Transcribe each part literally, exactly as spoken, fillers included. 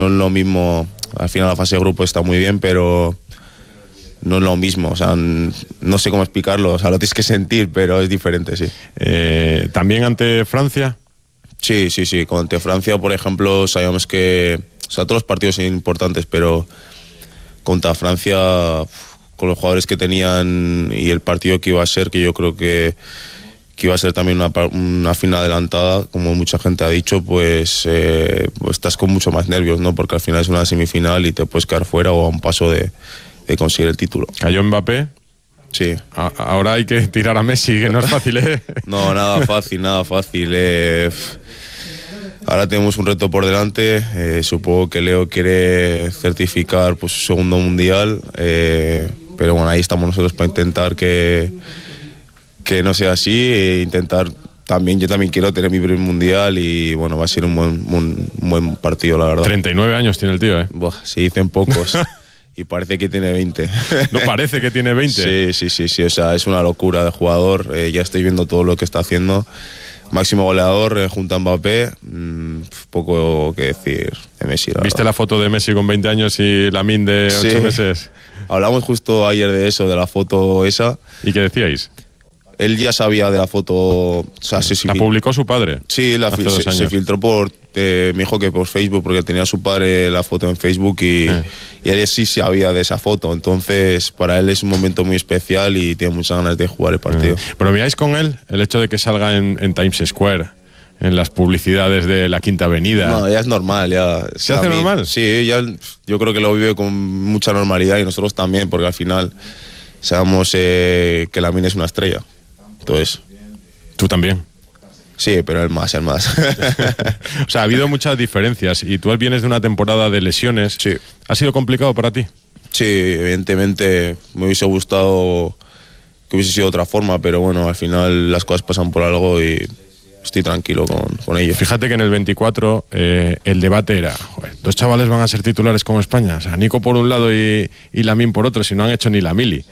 No es lo mismo, al final la fase de grupo está muy bien, pero no es lo mismo, o sea, no sé cómo explicarlo, o sea, lo tienes que sentir, pero es diferente, sí. Eh, ¿También ante Francia? Sí, sí, sí, ante Francia, por ejemplo, sabíamos que, o sea, todos los partidos son importantes, pero contra Francia, con los jugadores que tenían y el partido que iba a ser, que yo creo que, que iba a ser también una, una final adelantada, como mucha gente ha dicho, pues, eh, pues estás con mucho más nervios, ¿no? Porque al final es una semifinal y te puedes quedar fuera o a un paso de, de conseguir el título. ¿Cayó Mbappé? Sí. A ahora hay que tirar a Messi, que no es fácil, ¿eh? No, nada fácil, nada fácil. Eh. Ahora tenemos un reto por delante. Eh, supongo que Leo quiere certificar pues, su segundo mundial. Eh, pero bueno, ahí estamos nosotros para intentar que, que no sea así. E intentar también, yo también quiero tener mi primer mundial y bueno, va a ser un buen, un, un buen partido, la verdad. treinta y nueve años tiene el tío, ¿eh? Buah, se dicen pocos. Y parece que tiene veinte. ¿No parece que tiene veinte? Sí, sí, sí, sí. O sea, es una locura de jugador. Eh, ya estoy viendo todo lo que está haciendo. Máximo goleador eh, junto a Mbappé. Mm, poco que decir de Messi. La ¿Viste verdad. la foto de Messi con veinte años y Lamine de ocho Sí. meses? Hablamos justo ayer de eso, de la foto esa. ¿Y qué decíais? Él ya sabía de la foto. O sea, se, ¿La publicó su padre? Sí, la, hace se, dos años. se filtró por, eh, me dijo que por Facebook, porque tenía su padre la foto en Facebook y, Eh. y él sí sabía de esa foto. Entonces, para él es un momento muy especial y tiene muchas ganas de jugar el partido. Eh. ¿Pero veáis con él el hecho de que salga en, en Times Square, en las publicidades de la Quinta Avenida? No, ya es normal, ya. ¿Se hace normal? Sí, ya, yo creo que lo vive con mucha normalidad y nosotros también, porque al final sabemos eh, que Lamine es una estrella. Entonces... Tú también. Sí, pero el más, el más. O sea, ha habido muchas diferencias y tú vienes de una temporada de lesiones. Sí. ¿Ha sido complicado para ti? Sí, evidentemente me hubiese gustado que hubiese sido de otra forma, pero bueno, al final las cosas pasan por algo y estoy tranquilo con, con ello. Fíjate que en el veinticuatro eh, el debate era, joder, dos chavales van a ser titulares como España, o sea, Nico por un lado y, y Lamine por otro, si no han hecho ni la mili.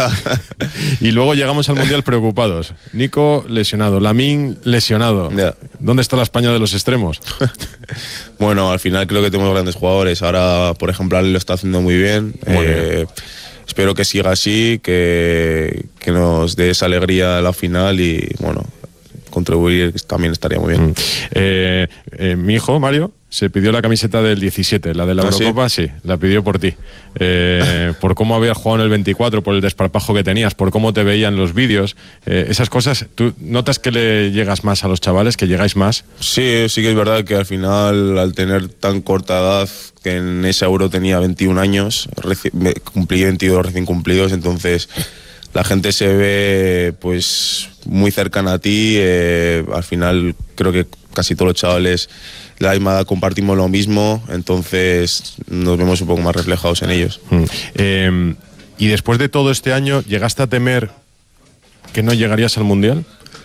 Y luego llegamos al Mundial preocupados. Nico lesionado, Lamine lesionado. Yeah. ¿Dónde está la España de los extremos? Bueno, al final creo que tenemos grandes jugadores. Ahora, por ejemplo, Ale lo está haciendo muy bien. Muy eh, bien. Espero que siga así, que, que nos dé esa alegría a la final y, bueno, contribuir también estaría muy bien. Eh, eh, mi hijo, Mario, se pidió la camiseta del diecisiete, la de la ¿Ah, Eurocopa, sí? sí, la pidió por ti. Eh, por cómo habías jugado en el veinticuatro, por el desparpajo que tenías, por cómo te veían los vídeos, eh, esas cosas, ¿tú notas que le llegas más a los chavales, que llegáis más? Sí, sí que es verdad que al final, al tener tan corta edad, que en ese Euro tenía veintiún años, reci- cumplí veintidós recién cumplidos, entonces la gente se ve pues muy cercana a ti. Eh, al final creo que casi todos los chavales de la misma edad compartimos lo mismo, entonces nos vemos un poco más reflejados en ellos. Mm. Eh, y después de todo este año, ¿llegaste a temer que no llegarías al Mundial?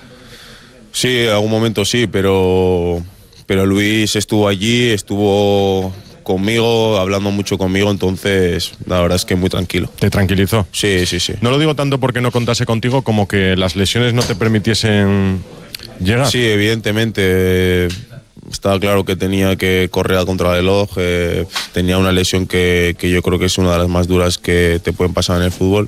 Sí, en algún momento sí, pero, pero Luis estuvo allí, estuvo conmigo, hablando mucho conmigo, entonces la verdad es que muy tranquilo. ¿Te tranquilizó? Sí, sí, sí. No lo digo tanto porque no contase contigo como que las lesiones no te permitiesen llegar. Sí, evidentemente. eh, Estaba claro que tenía que correr a contrarreloj. Eh, tenía una lesión que, que yo creo que es una de las más duras que te pueden pasar en el fútbol.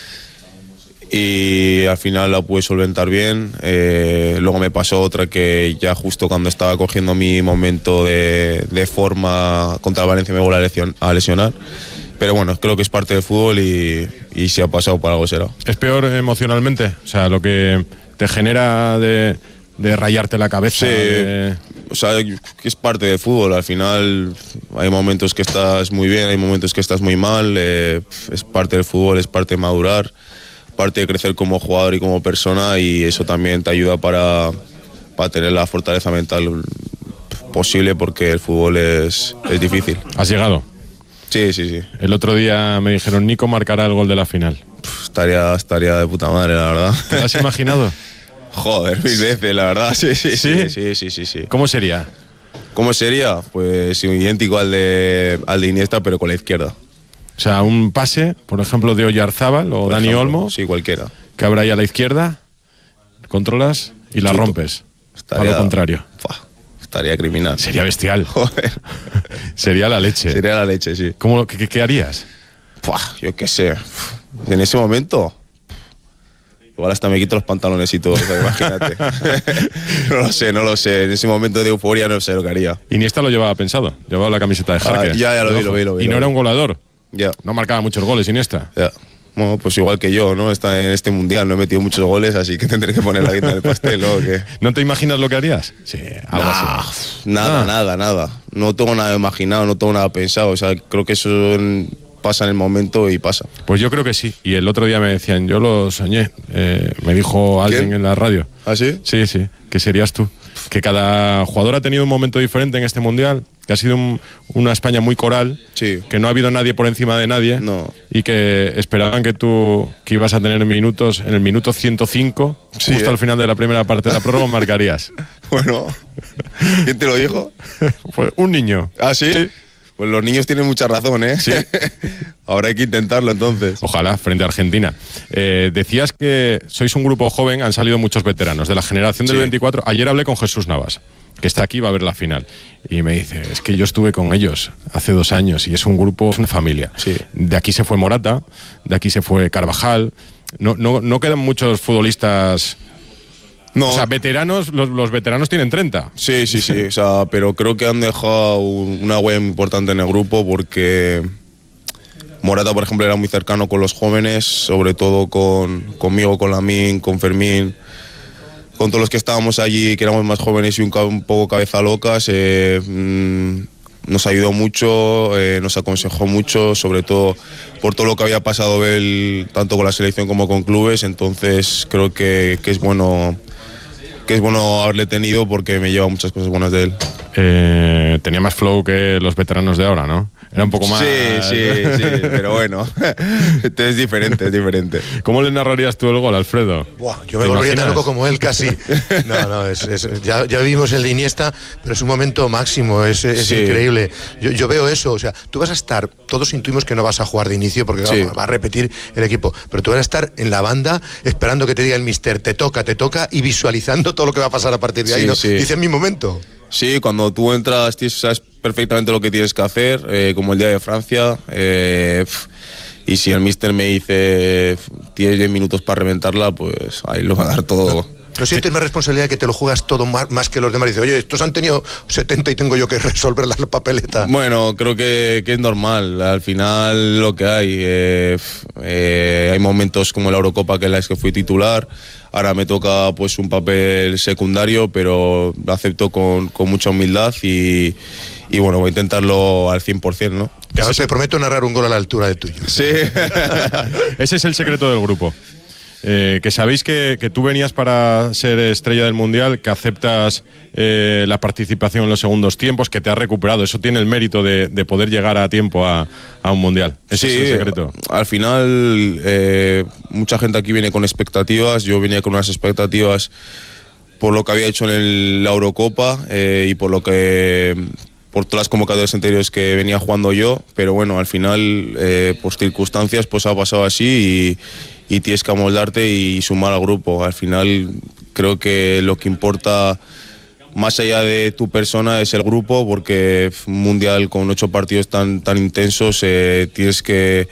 Y al final la pude solventar bien. Eh, luego me pasó otra que ya justo cuando estaba cogiendo mi momento de, de forma contra Valencia me volví a, lesion, a lesionar. Pero bueno, creo que es parte del fútbol y, y si ha pasado por algo será. ¿Es peor emocionalmente? O sea, lo que te genera de, de rayarte la cabeza. Sí, de... o sea, que es parte del fútbol. Al final hay momentos que estás muy bien, hay momentos que estás muy mal. Eh, es parte del fútbol, es parte de madurar, parte de crecer como jugador y como persona, y eso también te ayuda para, para tener la fortaleza mental posible, porque el fútbol es, es difícil. ¿Has llegado? Sí, sí, sí. El otro día me dijeron, Nico marcará el gol de la final. Pff, estaría, estaría de puta madre, la verdad. ¿Te lo has imaginado? Joder, mil veces, la verdad. Sí, sí, ¿Sí? sí, sí, sí, sí, sí. ¿Cómo sería? ¿Cómo sería? Pues idéntico al de, al de Iniesta, pero con la izquierda. O sea, un pase, por ejemplo, de Oyarzábal o Por Dani ejemplo. Olmo, Sí, cualquiera. que habrá ahí a la izquierda, controlas y la Chuto. rompes. Estaría, A lo contrario. Fua, estaría criminal. Sería bestial. Joder. Sería la leche. Sería la leche, sí. ¿Cómo, qué, qué harías? Puah, yo qué sé. En ese momento... Igual hasta me quito los pantalones y todo, o sea, imagínate. No lo sé, no lo sé. En ese momento de euforia no sé lo que haría. Iniesta lo llevaba pensado. Llevaba la camiseta de Jarque. Ah, ya, ya lo vi, lo vi, lo vi. Y no era un goleador. Ya. No marcaba muchos goles, Iniesta. Ya. Bueno, pues igual que yo, ¿no? Está en este mundial, no he metido muchos goles, así que tendré que poner la guinda del pastel, ¿no? ¿Qué? ¿No te imaginas lo que harías? Sí, algo Nah, así. Nada, Ah. nada, nada. No tengo nada imaginado, no tengo nada pensado. O sea, creo que eso pasa en el momento y pasa. Pues yo creo que sí. Y el otro día me decían, yo lo soñé. Eh, me dijo alguien ¿Quién? en la radio. ¿Ah, sí? Sí, sí, que serías tú. Que cada jugador ha tenido un momento diferente en este mundial, que ha sido un- una España muy coral, Sí. que no ha habido nadie por encima de nadie, No. y que esperaban que tú, que ibas a tener minutos, en el minuto ciento cinco, Sí, justo ¿eh? al final de la primera parte de la prórroga, marcarías. Bueno, ¿quién te lo dijo? Fue un niño. ¿Ah, sí? Pues los niños tienen mucha razón, ¿eh? Sí. Ahora hay que intentarlo, entonces. Ojalá, frente a Argentina. Eh, decías que sois un grupo joven, han salido muchos veteranos de la generación del Sí. veinticuatro. Ayer hablé con Jesús Navas, que está aquí, va a ver la final. Y me dice, es que yo estuve con ellos hace dos años y es un grupo, es una familia. Sí. De aquí se fue Morata, de aquí se fue Carvajal. No, no, no quedan muchos futbolistas... No. O sea, veteranos, los, los veteranos tienen treinta. Sí, sí, sí, o sea, pero creo que han dejado un- una huella muy importante en el grupo porque Morata, por ejemplo, era muy cercano con los jóvenes, sobre todo con, conmigo, con Lamine, con Fermín, con todos los que estábamos allí, que éramos más jóvenes y un, ca- un poco cabeza locas. eh, mm, nos ayudó mucho, eh, nos aconsejó mucho, sobre todo por todo lo que había pasado él, tanto con la selección como con clubes, entonces creo que, que es bueno... que es bueno haberle tenido porque me lleva muchas cosas buenas de él. Eh, tenía más flow que los veteranos de ahora, ¿no? Era un poco más... Sí, sí, sí, pero bueno, este es diferente, es diferente. ¿Cómo le narrarías tú el gol, Alfredo? Buah, yo me ¿Te volvería tan imaginas? loco como él casi. No, no, es, es- ya, ya vimos el de Iniesta, pero es un momento máximo, es, es Sí. increíble. Yo, yo veo eso, o sea, tú vas a estar, todos intuimos que no vas a jugar de inicio porque Sí. va, va a repetir el equipo, pero tú vas a estar en la banda esperando que te diga el mister, te toca, te toca, y visualizando todo lo que va a pasar a partir de ahí, Sí, ¿no? sí. Dice, en mi momento. Sí, cuando tú entras tienes- sabes perfectamente lo que tienes que hacer, eh, como el día de Francia, eh, pf, y si el míster me dice pf, tienes diez minutos para reventarla, pues ahí lo va a dar todo. ¿No sientes más responsabilidad que te lo juegas todo más, más que los demás? Dice, oye, estos han tenido setenta y tengo yo que resolver la papeleta. Bueno, creo que, que es normal. Al final lo que hay. eh, f- eh, hay momentos como la Eurocopa que en las que fui titular. Ahora me toca pues un papel secundario, pero lo acepto con, con mucha humildad y, y bueno, voy a intentarlo al cien por ciento, ¿no? Ya te prometo narrar un gol a la altura de tuyo. Sí. Ese es el secreto del grupo. Eh, que sabéis que, que tú venías para ser estrella del Mundial, que aceptas eh, la participación en los segundos tiempos, que te has recuperado. Eso tiene el mérito de, de poder llegar a tiempo a, a un Mundial. Ese Sí, es el secreto. al final eh, mucha gente aquí viene con expectativas, yo venía con unas expectativas por lo que había hecho en el- la Eurocopa eh, y por lo que por todas las convocatorias anteriores que venía jugando yo, pero bueno, al final eh, por circunstancias pues ha pasado así y, y tienes que amoldarte y sumar al grupo. Al final creo que lo que importa más allá de tu persona es el grupo, porque un mundial con ocho partidos tan, tan intensos eh, tienes que,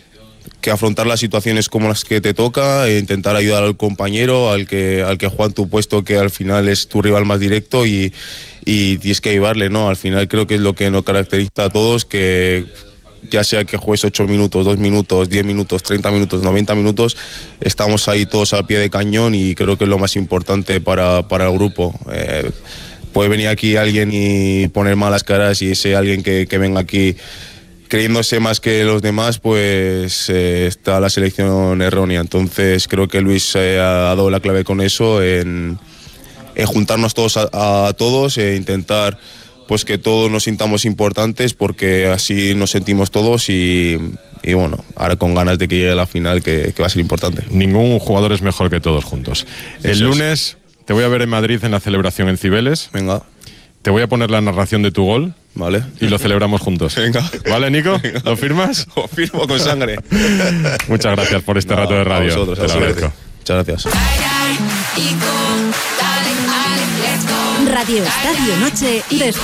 que afrontar las situaciones como las que te toca e intentar ayudar al compañero, al que, al que juega en tu puesto, que al final es tu rival más directo y, y tienes que ayudarle, ¿no? Al final creo que es lo que nos caracteriza a todos, que ya sea que juegues ocho minutos, dos minutos, diez minutos, treinta minutos, noventa minutos, estamos ahí todos al pie de cañón y creo que es lo más importante para, para el grupo. Eh, puede venir aquí alguien y poner malas caras y ese alguien que, que venga aquí creyéndose más que los demás, pues eh, está la selección errónea. Entonces creo que Luis eh, ha dado la clave con eso, en, en juntarnos todos a, a todos e intentar pues que todos nos sintamos importantes, porque así nos sentimos todos y, y bueno, ahora con ganas de que llegue la final, que, que va a ser importante. Ningún jugador es mejor que todos juntos. El Eso es. lunes te voy a ver en Madrid en la celebración en Cibeles. Venga, Te voy a poner la narración de tu gol vale. y lo celebramos juntos. Venga. ¿Vale, Nico? Venga. ¿Lo firmas? Lo firmo con sangre. Muchas gracias por este No, rato de a radio. vosotros, Te lo a vosotros. agradezco. Muchas gracias. Radio Estadio Noche.